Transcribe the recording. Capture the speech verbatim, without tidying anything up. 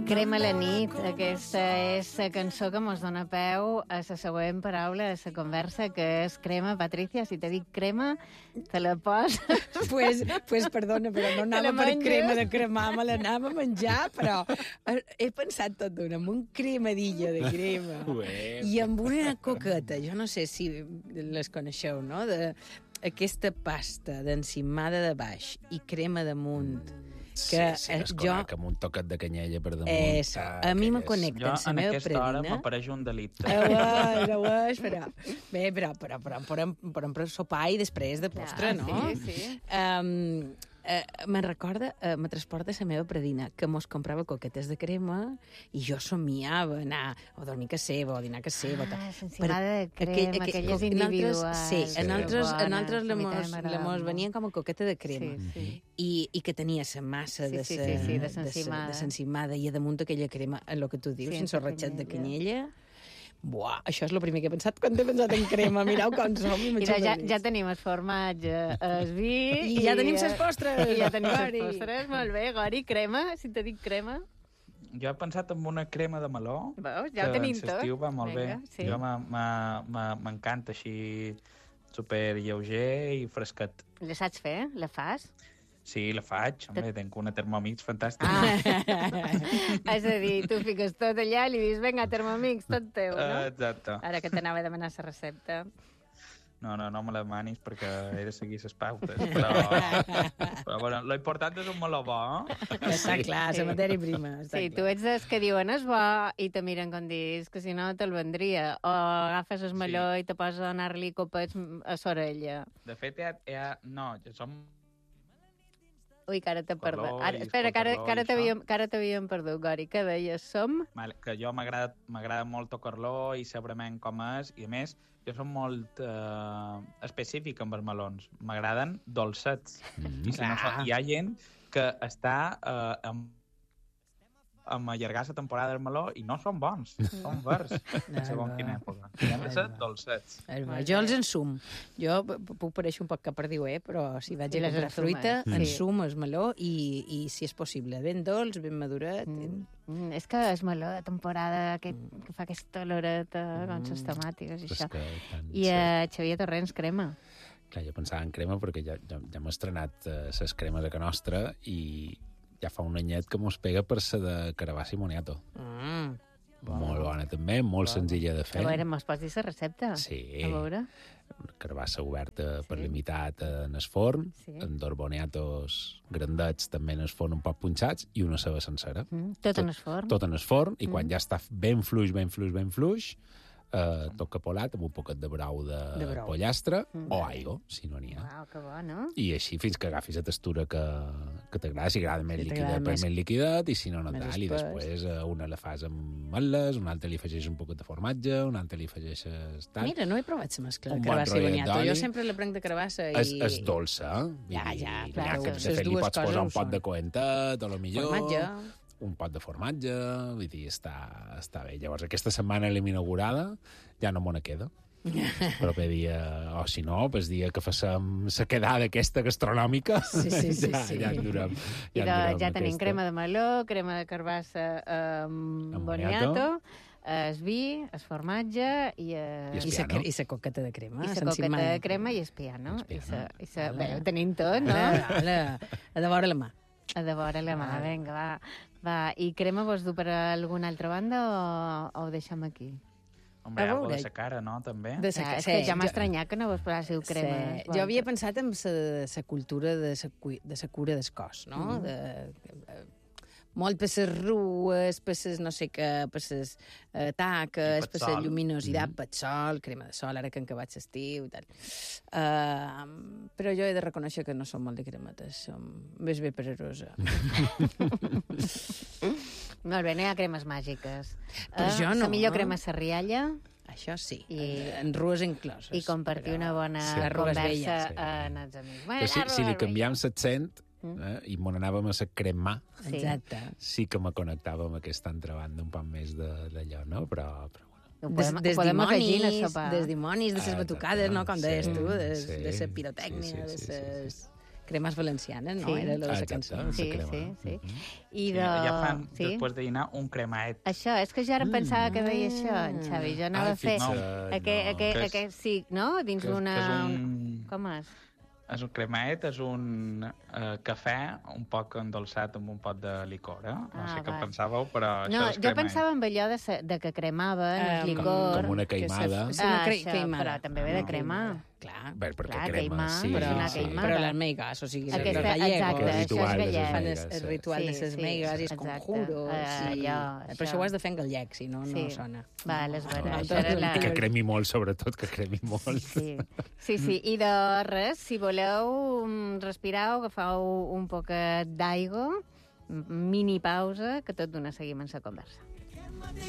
Crema la nit. Aquesta és la cançó que mos dona peu a la següent paraula de la conversa, que és crema. Patricia, si te dic crema, te la poses. Pues, pues perdona, però no anava per crema de cremar, me l'anava a menjar, però he pensat tot d'una, amb un cremadillo de crema. Ué, I amb una coqueta, jo no sé si les coneixeu, no?, de aquesta pasta d'encimada de baix i crema damunt. Que sí, sí, es jo... conec amb un toquet de canyella per damunt. Eso, Ah, a mi me és- connecta Jo, amb la en meva aquesta hora, predina. m'apareix un delicte. Ah, ho és, però... Bé, però, però, però, però, però, però sopar i després de postre, Ah, no? sí, sí. Um, uh, me'n recorda, uh, me transporta la meva predina, que mos comprava coquetes de crema i jo somiava anar o dormir a casa seva, o dinar a casa seva. Ah, l'encimada de crema, aquelles nosaltres- individuals. Sí, Sí. en altres, en bones, altres a la mi mos, també la m'agrada mos molt. venien com a coqueta de crema. Sí, sí. I, i que tenia la massa Sí, de sí, sa, sí, sí, de sa- s'encimada. de s'encimada i a damunt aquella crema, el que tu dius, Sí, sense amb ratxet de canyella. canyella. Buah, això és el primer que he pensat quan he pensat en crema. Mireu com som i Mira, ja, feliç. ja tenim el formatge, el vi... I ja tenim ses postres. I ja tenim les Gori. postres, molt bé. Gori, crema, si te dic crema. Jo he pensat en una crema de meló. Veus? Ja ho que tenim en tot. l'estiu va molt Vinga, bé. sí. Jo m'ha- m'ha- m'ha- m'encanta així super lleuger i fresquet. La saps fer? La fas? Sí, la faig. Home, tenc una Thermomix fantàstica. Ah. És a dir, tu fiques tot allà i li dius, vinga, Thermomix, tot teu, no? Eh, Exacte. Ara que t'anava a demanar la recepta. No, no, no me la demanis perquè he de seguir les pautes. Però, però bueno, lo important és un meló bo, eh? Està clar, la Sí. matèria prima. Està Sí, clar. tu ets dels que diuen és bo i te miren com dius que si no te'l vendria. O agafes el meló i te poses a donar-li copets a l'orella. De fet, hi ha, hi ha... No, jo som... Ui, que ara t'he perdut. Color Ara, i espera, que ara, color que ara i t'havíem que ara t'havíem perdut, Gori. Què deies? Som? Vale, que jo m'agrada m'agrada molt tocar-lo i saber com és, i a més, jo som molt eh, específic amb els melons. M'agraden dolcets. Mm, I si no, clar. hi ha gent que està eh, amb, amb allargar la temporada del meló i no són bons, són verds, segons quina època. I han de ser dolcets. És bo. Jo els ensum. Jo p- p- puc parèixer un poc capardiuer, però si vaig I a les comprar ensumes, fruita, sí. ensum el meló i, i, si és possible, ben dolç, ben madurat. Mm. Mm, és que és meló de temporada que, que fa aquesta oloreta com les tomàtiques i és això. que tant, I sí. a Xavier Torrents, crema. Clar, jo pensava en crema perquè ja, ja, ja hem estrenat les uh, cremes a Can Nostra i ja fa un anyet que mos pega per ser de carabassa i moniato. Mm. Molt bona també, molt senzilla de A fer. veure, mos pots dir la recepta? Sí. A veure. Carabassa oberta per Sí. limitat en el forn, Sí. amb dos boniatos grandets també en el forn un poc punxats i una ceba sencera. Mm, tot, en el forn. Tot en el forn, i quan Mm. ja està ben fluix, ben fluix, ben fluix, eh, tot capolat amb un poquet de brou de, De brou. pollastre Mm. o aigua, si no n'hi ha. Uau, que bo, no? I així fins que agafis la textura que, que t'agrada. Si agrada més Si líquida, t'agrada pues més- més liquidat, i si no, no més tal. I espès. després eh, una la fas amb ametlles, una altra li afegeixes un poquet de formatge, una altra li afegeixes tal. Mira, no he provat la mescla de Un bon carabassa i rotllet boniato. d'oli. Jo sempre la prenc de carabassa i... És, és dolça, eh? Vull Ja, dir, ja, n'hi clar, ha que que, les de fet, li dues pots coses posar ho un pot són. de coentet, a lo millor... Formatge. Un pot de formatge, vull dir, està, està bé. Llavors, aquesta setmana l'hem inaugurada, ja no m'ho ne queda. Proper dia, o si no, pues dia que fassem la quedada aquesta gastronòmica, Sí, sí, sí, ja, sí. ja en durem. I Ja, de, en durem ja tenim aquesta. crema de meló, crema de carbassa amb Amb boniato, el vi, el formatge i, I eh, el I sa, piano. i sa coqueta de crema. i la s'encimada. coqueta de crema i el piano. I el I sa, i sa, Ala. bé, ho tenim tot, no? Ala, ala, a de vora la mà. A de vora la mà, Vale. vinga, va. va. I crema vols dur per alguna altra banda o, o ho deixem aquí? Hombre, A algo veure. de sa cara, no, també? De Ah, sa, és que ja m'ha jo- estranyat que no vos posàssiu crema. Sí. Jo havia pensat en la cultura de la de sa cura del cos, no? Mm. De, eh, molt per les rues, per les no sé què, per les eh, taques, I pel per la sol. lluminositat, pel sol, crema de sol, ara que encabat l'estiu i tal. Uh, però jo he de reconèixer que no som molt de cremetes, som més bé pererosa. Molt bé, no hi ha cremes màgiques. Però Eh, jo no, La millor eh? crema és la rialla Això sí, I- I... en rues incloses. i compartir una bona Sí. Arrugues conversa velles, sí. en els amics. Bueno, Però si, si li arrugues canviam l'accent Mm. eh, i me n'anàvem a la cremar, Sí. Exacte. sí que me connectava amb aquesta altra banda un poc més de- d'allò, no? Però, però bueno. Ho Des, podem, des ho podem afegir en el dimonis, sopar. des dimonis, de Ah, ses batucades, no? Com exacte. deies Sí, tu, de, sí, de sí, la pirotècnia, sí, sí, sí, de sí, ses... sí. Cremes valencianes, no? Sí. Era la de la Exacte. cançó. La Sí, crema. sí, sí. Mhm. I Sí, de... ja fan, sí? després de dinar, un cremaet. Això, és que jo ara Mm. pensava que deia això, en Xavi. Jo anava Ai, a fer... fixa't, Aquest, no. aquest, Que és- aquest, sí, no? Dins Que, és- d'una... que és un... Com és? És un cremaet, és un uh, cafè un poc endolçat amb un pot de licor, eh? No Ah, sé què val. pensàveu, però No, això és jo cremaet. pensava en allò de, se- de que cremaven el Um, licor. Com una Que queimada. se- sí, una Ah, cre- això, queimada. però també ve de No, cremar. Clar. Bé, perquè Clar, crema, queimar, sí, però una sí. queimada. Però les meigas, o sigui, Aquesta- els gallegos. exacte, El això és ritual de les gallec. Fan el, meigues, el sí. ritual de Sí, les sí, meigues i els exacte. conjuros. Eh, i... allò, Però això. això ho has de fer en gallec, si no, Sí. no sona. Val, és vera. No, Això era la... I que cremi molt, sobretot, que cremi molt. Sí, sí, sí. I de res, si voleu, mm, respirau, agafau un poquet d'aigua, mini pausa, que tot d'una seguim en la conversa.